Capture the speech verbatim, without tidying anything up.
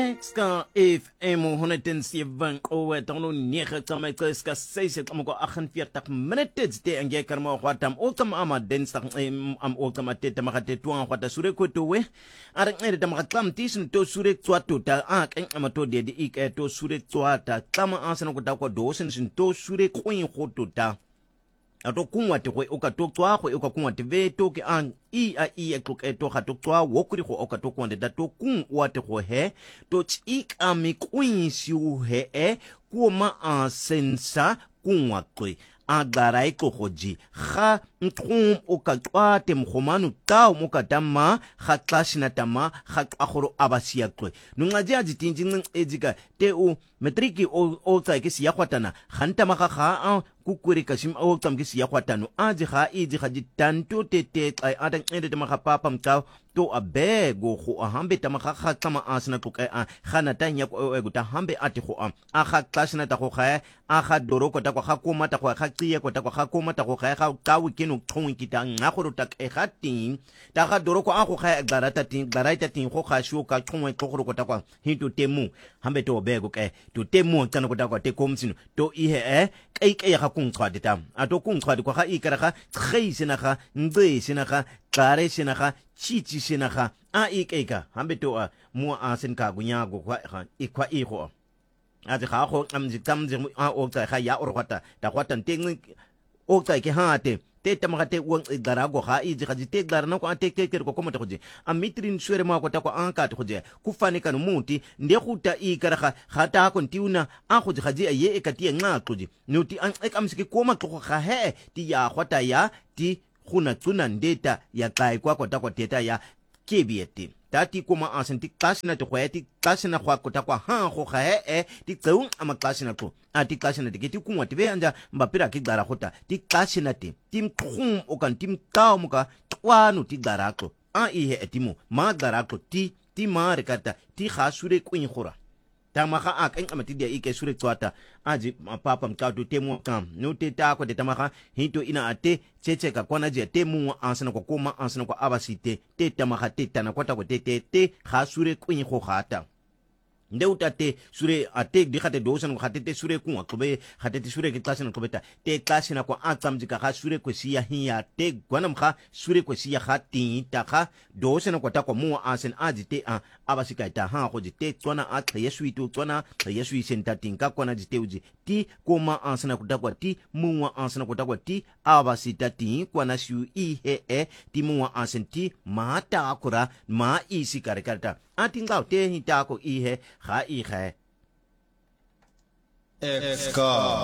Ska F M honderdzeven owe tano nege tsamai ska seis het amko agt-en-veertig minute te ange karma kwatam otam ama dinsdag am otam atete magate tuan kwata sure kwetuwe ara ngere ta magatlam tisin to sure tswatu ta ak en amato de ik to sure tswata tlama asana kwata kwa dosen sin to sure kwin khotuta ato kunwa te kwe oka toktwa kwe oka kunwa te ve toke an i a i a klok e toka toktwa wokuri kwe oka tokwa nde da to kun wate kwe he to chik a mi kwin siu he e kuwa a sensa kunwa kwe a garai kohoji ha nkum oka kwa te mkhomanu tau moka tama ha klashina tama ha akhoro abasiya kwe nungaji aji tinjin ejika te u metriki o o tsaike siya kwatana khanta maka kha kukwiri kashim o tsamke siya kwatano aji kha iji kha jitanto te te ai ata ende te maka papa mtau to abego khu ahambe tamaka kha tsama asna tukai a khana tanya ko ego ta hambe ati khu a akha klashina ta khu kha akha doroko ta kha kuma ta kha tsiye ko ta kha kuma ta kha kha tawi kinu tkhong kita ngakho ta e khatin ta kha doroko a khu kha garata tin garata tin khu kha shu ka tkhong tkhoro ko ta kwa hintu temu hambe to bego ke to temu tsana ko ta kwa te komsino to ihe e kai kai ga kung tshwadi ta ato kung tshwadi kwa ga ikara ga tshgeise na ga ndze na ga klare sena ga chichi sena ga a ikeka hambe to a mu a sen ka gunyago kwa ikwa iho a ze ga go amzi tamzi a o tsa ga ya o rwata ta kwata nteng o tsa ke hate te tamagate won darago ga iji ga te darana ko ate ke ko komota goje a mitrin swere ma ko ta ko anka to goje ku fane kan muti nde guta ikara ga ga ta ko ntiuna a goje ga je ye e ka ti nga goje nuti an e kamsike ko ma to ga he ti ya gwata ya ti khuna tsuna ndeta ya kai kwa kota kwa teta ya kebieti tati kuma asen ti klasina to khweti klasina kwa kota kwa ha go ga he e ti tseung ama klasina to ati klasina ti ti kumwa ti be anja mbapira ki dara khota ti klasina ti tim khum o kan tim taw muka twanu ti dara ko a i he etimo ma dara ko ti ti ma rekata ti khasure kwin khura tamaka ak en amati dia ike sure twata aji papa mkatu temu kam no te ta ko de tamaka hito ina ate cheche ka kwana je temu ansana ko koma ansana ko abasite te tamaka te tana kwata ko te te te ga sure kwin go gata nde utate sure ate di khate dosan ko khate te sure ku akbe khate te sure ke klasina ko beta te klasina ko atsamji ka sure ko siya hiya te gwanam kha sure ko siya khati ta kha dosan ko ta ko mu asen aji te a abasika ta ha ko te tsona a tlhe yesu itu tsona tlhe yesu senta tinka kona ji te uji ti ko ma ansana ko ta ko ti mu ansana ko ta ko ti abasita ti kona shu i he e ti mu ansen ti ma ta akura ma isi karkarta atingao te hitako ihe ga ihe F K